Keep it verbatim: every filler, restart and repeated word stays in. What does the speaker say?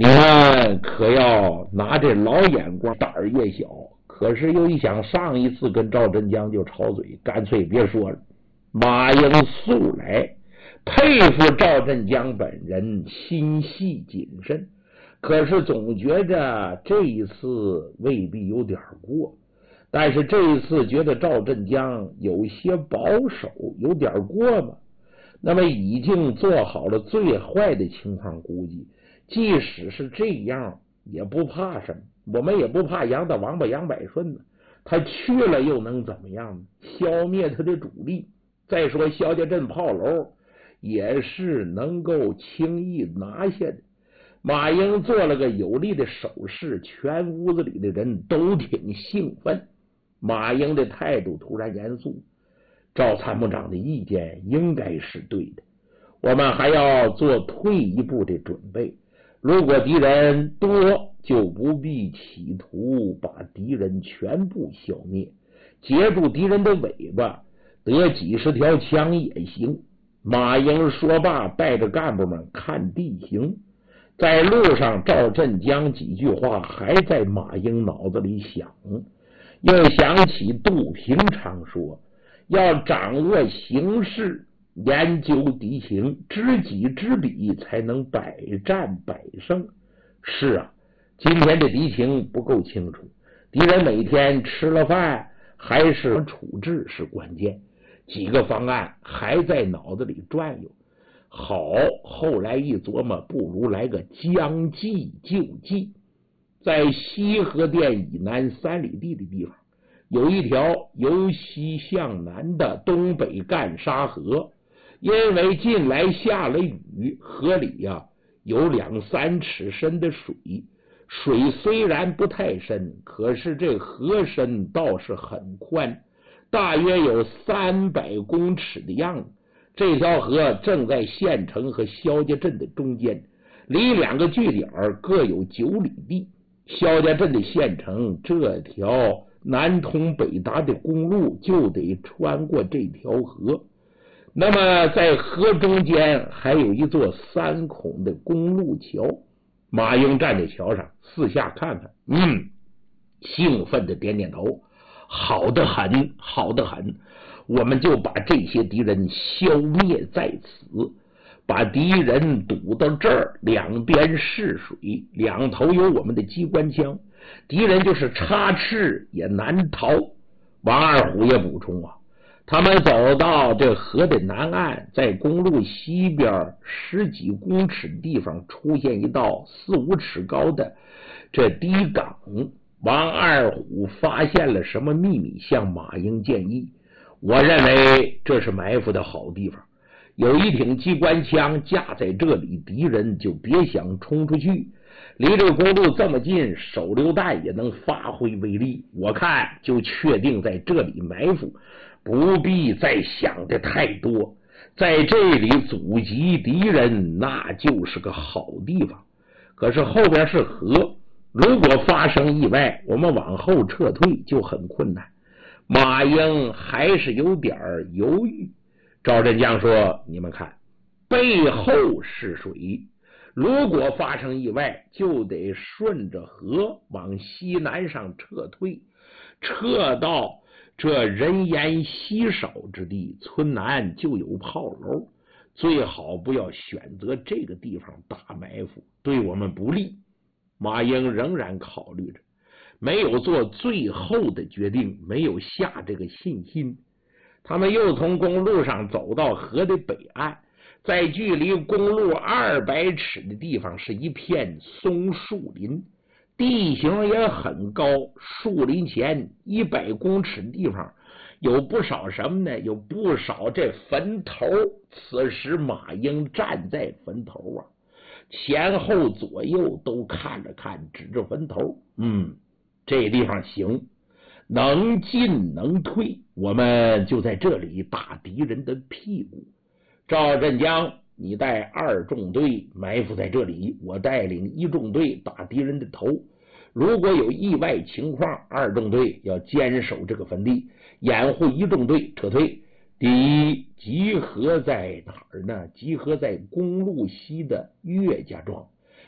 你们可要拿这老眼光，胆儿越小。可是又一想，上一次跟赵振江就吵嘴，干脆别说了。马英素来佩服赵振江本人心细谨慎，可是总觉着这一次未必有点过。但是这一次觉得赵振江有些保守，有点过嘛。那么已经做好了最坏的情况估计，即使是这样也不怕什么，我们也不怕杨大王八杨百顺呢，他去了又能怎么样呢？消灭他的主力。再说萧家镇炮楼也是能够轻易拿下的。马英做了个有力的手势，全屋子里的人都挺兴奋。马英的态度突然严肃，赵参谋长的意见应该是对的，我们还要做退一步的准备。如果敌人多，就不必企图把敌人全部消灭，截住敌人的尾巴，得几十条枪也行。马英说罢，带着干部们看地形。在路上，赵振江几句话还在马英脑子里想，又想起杜平常说，要掌握形势，研究敌情，知己知彼，才能百战百胜。是啊，今天的敌情不够清楚，敌人每天吃了饭还是处置是关键。几个方案还在脑子里转悠。好，后来一琢磨，不如来个将计就计。在西河店以南三里地的地方，有一条由西向南的东北干沙河，因为近来下了雨，河里呀、啊、有两三尺深的水。水虽然不太深，可是这河深倒是很宽，大约有三百公尺的样子。这条河正在县城和萧家镇的中间，离两个据点各有九里地。萧家镇的县城这条南通北达的公路就得穿过这条河，那么在河中间还有一座三孔的公路桥。马英站在桥上四下看看，嗯，兴奋的点点头，好得很，好得很，我们就把这些敌人消灭在此，把敌人堵到这儿，两边是水，两头有我们的机关枪，敌人就是插翅也难逃。王二虎也补充啊，他们走到这河的南岸，在公路西边十几公尺地方出现一道四五尺高的这堤港。王二虎发现了什么秘密，向马英建议，我认为这是埋伏的好地方，有一挺机关枪架在这里，敌人就别想冲出去。离这个公路这么近，手榴弹也能发挥威力，我看就确定在这里埋伏，不必再想的太多，在这里阻击敌人那就是个好地方。可是后边是河，如果发生意外，我们往后撤退就很困难。马英还是有点犹豫。赵振江说，你们看，背后是水，如果发生意外，就得顺着河往西南上撤退，撤到这人烟稀少之地，村南就有炮楼，最好不要选择这个地方打埋伏，对我们不利。马英仍然考虑着，没有做最后的决定，没有下这个信心。他们又从公路上走到河的北岸，在距离公路二百尺的地方是一片松树林，地形也很高，树林前一百公尺的地方有不少什么呢？有不少这坟头。此时马英站在坟头啊，前后左右都看着看，指着坟头，嗯，这地方行，能进能退，我们就在这里打敌人的屁股。赵振江，你带二纵队埋伏在这里，我带领一纵队打敌人的头。如果有意外情况，二纵队要坚守这个坟地，掩护一纵队撤退。第一，集合在哪儿呢？集合在公路西的岳家庄。